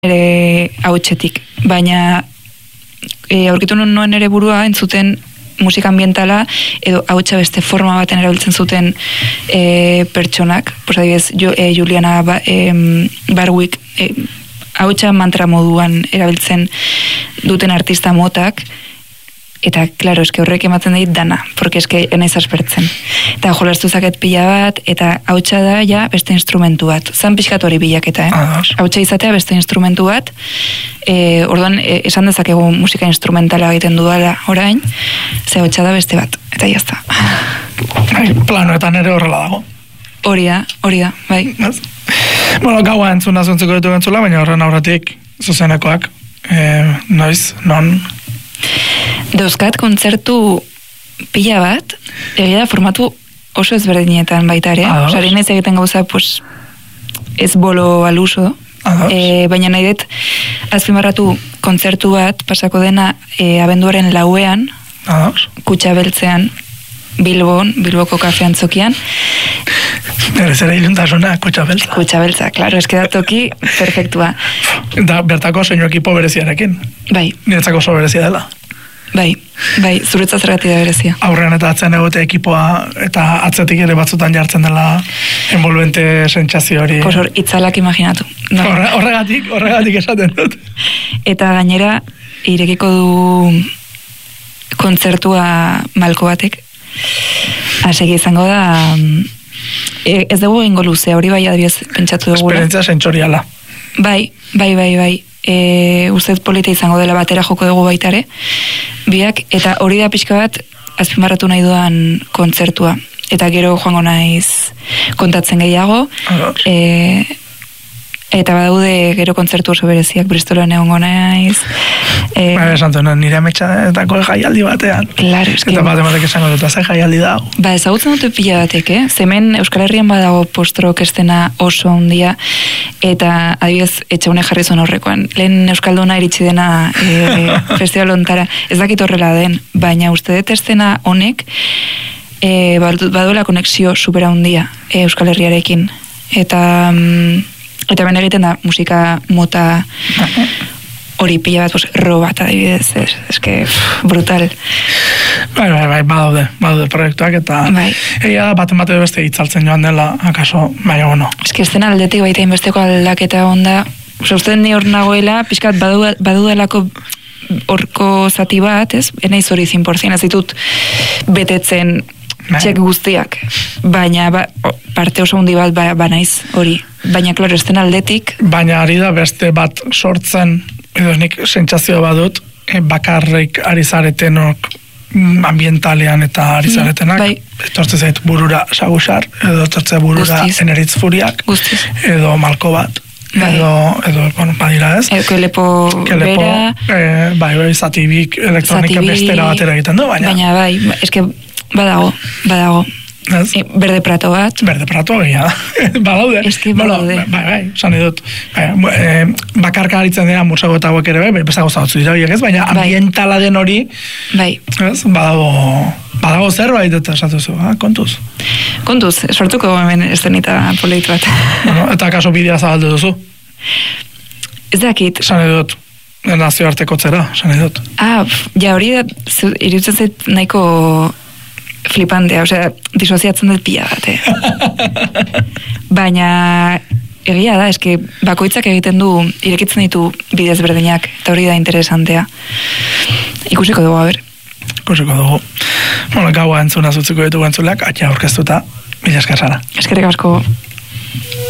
ere hautsetik, baina aurkitu nuen ere burua entzuten musika ambientala edo hautsa beste forma baten erabiltzen zuten pertsonak, pues adibidez, Juliana Barwick hautsa mantra moduan erabiltzen duten artista motak, eta, klaro, eske horrek ematen dit dana, porque eske enaiz aspertzen. Eta jolastu zaket pila bat, eta hautsa da ja beste instrumentu bat. Zan pixkat hori bilaketa, hautsa izatea beste instrumentu bat, orduan esan dezakegu musika instrumentala egiten dudala orain, ze hautsa da beste bat, eta jazta. Planoetan ere horrela dago. Hori da, bai. Bueno, gaua entzuna zontzeko ditu entzula, baina horren aurretik zuzenekoak, noiz, non... Dauzkat kontzertu pila bat, egia da formatu oso ezberdinetan baita ere. Osari nahiz egiten gauza, pues, ez bolo al uso, baina nahi dut azpimarratu kontzertu bat pasako dena abenduaren 4ean, Kutxa Beltzean, Bilboko kafean zokian. Ere iluntasuna, Kutxa Beltza. Kutxa Beltza, klaro, eske da toki perfektua. Da, bertako soinu ekipo bereziarekin. Bai. Niretzako oso berezia dela. Bai, zuretzat zergatik da berezia. Aurrean eta atzean egote ekipoa eta atzetik ere batzutan jartzen dela envolvente sentsazio hori. Pues hor, itzalak imaginatu. Horregatik esaten dut. Eta gainera, irekiko du kontzertua Malko batek. Asegi izango da... ez dugu egingo luze, hori bai adibidez pentsatu dugu. Esperientzia sentsoriala. Bai. Ustez polita izango dela batera joko dugu baitare, biak, eta hori da pixka bat azpimarratu nahi duan kontzertua. Eta gero joango naiz kontatzen gehiago, eta badaude gero kontzertu oso bereziak, Bristolen egongo naiz. Nire ametxatako jaialdi batean. Claro, eski. Eta batek esango dut, ze jaialdi dago. Ba, ezagutzen dute pila batek, Zemen Euskal Herrian badago post-rock estena oso handia, eta adibidez etxaune jarri zuen horrekoan. Lehen Euskalduna iritsi dena festival ontara. Ez dakit horrela den, baina uste dut estena honek baduela konexio supera handia Euskal Herriarekin. Eta ben egiten da musika mota hori pila bat, ro bat adibidez, eske brutal. Bai, badaude proiektuak, eta egia da baten bate beste itzaltzen joan dela, akaso, baina bueno. Eske estena aldetik baita inbesteko aldaketa onda, uste ni hor nagoela, pixkat badudelako horko zati bat, ez? Enaiz hori 100%, ez ditut betetzen txek guztiak, baina parte oso handi bat banaiz hori. Baina, klaro, esten aldetik... Baina ari da beste bat sortzen, edo nik sentsazio badut, bakarrik ari zaretenok ambientalean eta ari zaretenak, etortze zait burura Sagusar, edo etortze burura Eneritz Furiak, edo Malko bat, edo bueno, badira ez. Kelepo bera... Bai, zatibik elektronika bestera batera egiten du, baina... Baina, bai, eske badago. Berde Prato bat. Berde Prato, ja. Badaude. Eski badaude. Bai, sani dut. Bakarka aritzen dira musego eta hauek ere, bestago zautzu dira horiek ez, baina ambientala den hori, badago zerbait eta esatuzu, kontuz. Kontuz, sortuko hemen estenita politu bat. Eta kaso bidea zabaldu duzu? Ez dakit. Sani dut. Nazioarteko zera, sani dut. Ja hori da, irutzen zait nahiko flipantea, osea, disoziatzen dut pila bat, Baina egia da, eske bakoitzak egiten du, irekitzen ditu bidez berdinak, eta hori da interesantea. Ikusiko dugu, Ikusiko dugu. Bueno, gaua entzuna zutziko ditugu entzuleak, atxa aurkeztuta, mila esker Sara. Eskerrik asko.